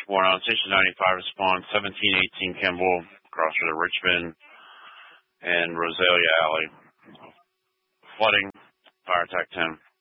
One on Station 95, respond 1718 Kimball, across the Richmond and Rosalia Alley. Flooding, fire attack 10.